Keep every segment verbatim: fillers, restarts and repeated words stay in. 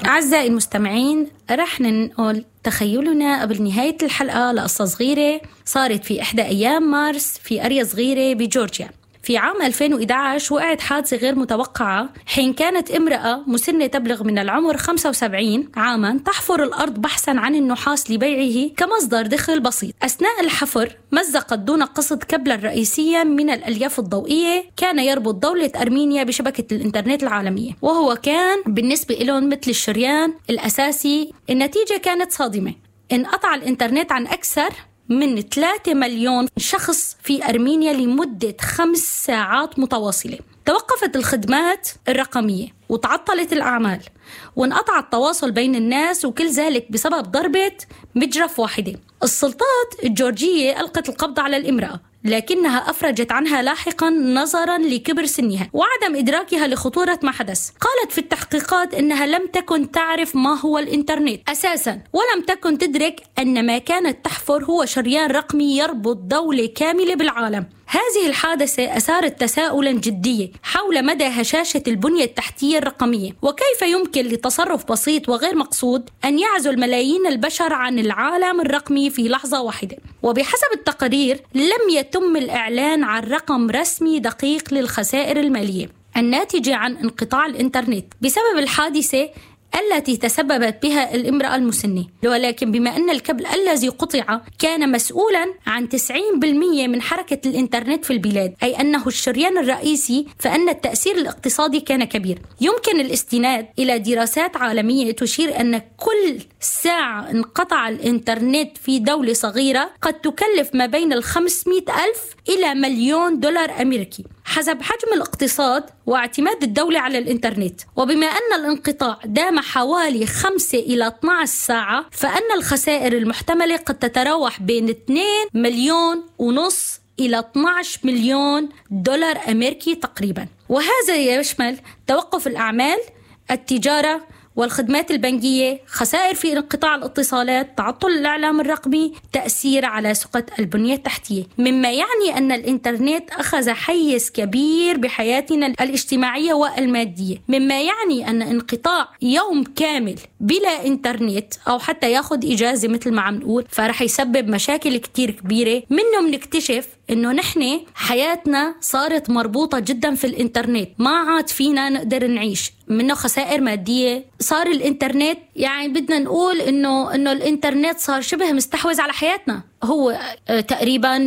أعزائي المستمعين، رح ننقل تخيلنا قبل نهاية الحلقة لقصة صغيرة صارت في إحدى أيام مارس في قرية صغيرة بجورجيا. في عام ألفين وإحدى عشر وقعت حادثة غير متوقعة حين كانت امرأة مسنة تبلغ من العمر خمسة وسبعين عاما تحفر الأرض بحثا عن النحاس لبيعه كمصدر دخل بسيط. أثناء الحفر مزقت دون قصد كبلا رئيسيا من الألياف الضوئية كان يربط دولة أرمينيا بشبكة الإنترنت العالمية، وهو كان بالنسبة لهم مثل الشريان الأساسي. النتيجة كانت صادمة، انقطع الإنترنت عن أكثر من ثلاثة مليون شخص في أرمينيا لمدة خمس ساعات متواصلة. توقفت الخدمات الرقمية وتعطلت الأعمال وانقطع التواصل بين الناس، وكل ذلك بسبب ضربة مجرف واحدة. السلطات الجورجية ألقت القبض على الامرأة، لكنها أفرجت عنها لاحقا نظرا لكبر سنها وعدم إدراكها لخطورة ما حدث. قالت في التحقيقات أنها لم تكن تعرف ما هو الإنترنت أساسا، ولم تكن تدرك أن ما كانت تحفر هو شريان رقمي يربط دولة كاملة بالعالم. هذه الحادثة أثارت تساؤلا جديا حول مدى هشاشة البنية التحتية الرقمية، وكيف يمكن لتصرف بسيط وغير مقصود أن يعزل ملايين البشر عن العالم الرقمي في لحظة واحدة. وبحسب التقارير لم يتم الإعلان عن رقم رسمي دقيق للخسائر المالية الناتجة عن انقطاع الإنترنت بسبب الحادثة التي تسببت بها الامرأة المسنة، ولكن بما أن الكابل الذي قطع كان مسؤولا عن تسعين بالمئة من حركة الإنترنت في البلاد، أي أنه الشريان الرئيسي، فإن التأثير الاقتصادي كان كبير. يمكن الاستناد إلى دراسات عالمية تشير أن كل ساعة انقطع الإنترنت في دولة صغيرة قد تكلف ما بين الخمسمائة ألف إلى مليون دولار أمريكي حسب حجم الاقتصاد واعتماد الدولة على الإنترنت. وبما أن الانقطاع دام حوالي خمسة إلى اثنتي عشرة ساعة، فإن الخسائر المحتملة قد تتراوح بين اثنين مليون ونص إلى اثني عشر مليون دولار أمريكي تقريبا. وهذا يشمل توقف الأعمال، التجارة والخدمات البنكية، خسائر في انقطاع الاتصالات، تعطل الإعلام الرقمي، تأثير على سقط البنية التحتية، مما يعني أن الإنترنت أخذ حيز كبير بحياتنا الاجتماعية والمادية، مما يعني أن انقطاع يوم كامل بلا إنترنت أو حتى ياخد إجازة مثل ما عم نقول فرح يسبب مشاكل كتير كبيرة. منهم نكتشف إنه نحن حياتنا صارت مربوطة جدا في الإنترنت، ما عاد فينا نقدر نعيش، منه خسائر مادية. صار الإنترنت يعني بدنا نقول إنه إنه الإنترنت صار شبه مستحوذ على حياتنا. هو تقريبا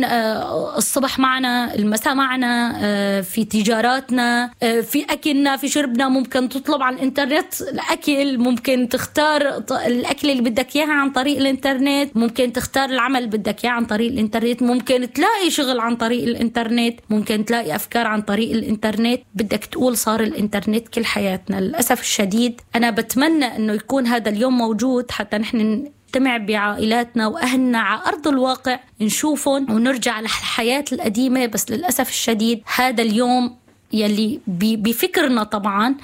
الصبح معنا، المساء معنا، في تجاراتنا، في أكلنا، في شربنا. ممكن تطلب على الإنترنت الأكل، ممكن تختار الأكل اللي بدك إياه عن طريق الإنترنت، ممكن تختار العمل اللي بدك إياه عن طريق الإنترنت، ممكن تلاقي شغل عن طريق الإنترنت، ممكن تلاقي أفكار عن طريق الإنترنت. بدك تقول صار الإنترنت كل حياتنا. للأسف الشديد أنا بتمنى أنه يكون هذا اليوم موجود حتى نحن نجتمع بعائلاتنا وأهلنا على أرض الواقع، نشوفهم ونرجع للحياة القديمة. بس للأسف الشديد هذا اليوم يلي بفكرنا طبعا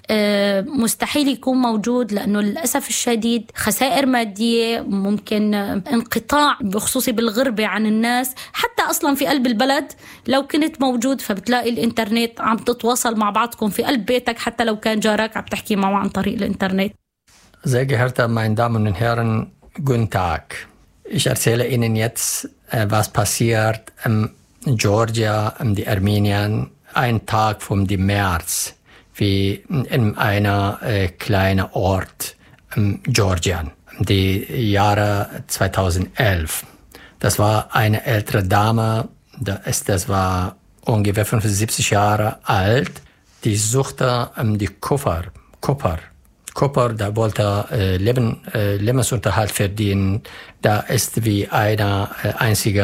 مستحيل يكون موجود، لأنه للأسف الشديد خسائر مادية، ممكن انقطاع بخصوصي بالغربة عن الناس. حتى أصلا في قلب البلد لو كنت موجود فبتلاقي الإنترنت عم تتواصل مع بعضكم في قلب بيتك، حتى لو كان جارك عم تحكي معه عن طريق الإنترنت. Sehr geehrte meine Damen und Herren, guten Tag. Ich erzähle Ihnen jetzt, was passiert in Georgia, in die Armenien, ein Tag vom März, wie in einer äh, kleinen Ort in Georgia, die Jahre zweitausendelf. Das war eine ältere Dame, das, das war ungefähr fünfundsiebzig Jahre alt, die suchte um, die Koffer, Koffer. Kopper, da wollte äh, Leben, äh, Lebensunterhalt verdienen. Da ist wie eine äh, einzige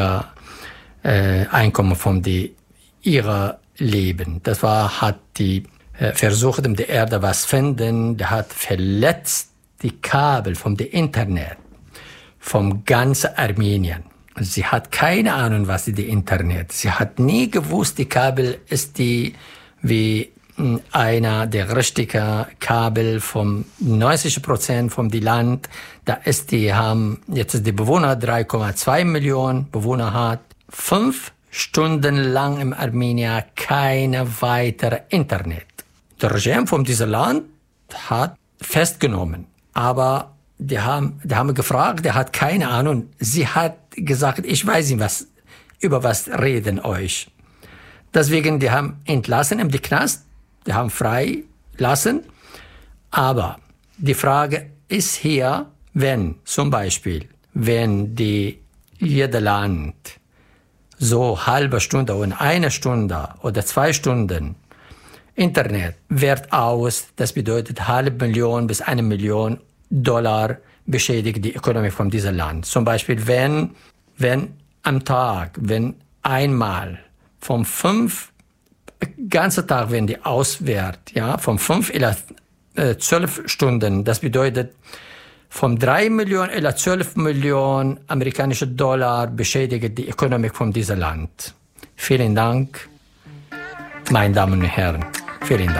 äh, Einkommen von die ihrer Leben. Das war, hat die äh, versucht, um die Erde was finden. Der hat verletzt die Kabel vom die Internet vom ganzen Armenien. Sie hat keine Ahnung, was ist die Internet. Sie hat nie gewusst, die Kabel ist die wie einer der richtigen Kabel vom neunzig Prozent vom die Land. Da ist die haben jetzt ist die Bewohner drei Komma zwei Millionen Bewohner hat. Fünf Stunden lang im Armenien keine weitere Internet. Der Regime von diesem Land hat festgenommen aber die haben, die haben gefragt, der hat keine Ahnung. Sie hat gesagt, ich weiß nicht, was, über was reden euch. Deswegen, die haben entlassen im Knast, die haben frei lassen. Aber die Frage ist hier, wenn zum Beispiel, wenn die jeder Land so halbe Stunde und eine Stunde oder zwei Stunden Internet wert aus, das bedeutet halbe Million bis eine Million Dollar beschädigt die Ökonomie von diesem Land. Zum Beispiel, wenn, wenn am Tag, wenn einmal vom fünf, ganze Tag, wenn die auswert, ja, von fünf oder äh, zwölf Stunden, das bedeutet, von drei Millionen oder zwölf Millionen amerikanische Dollar beschädigt die Ökonomie von diesem Land. Vielen Dank, meine Damen und Herren. Vielen Dank.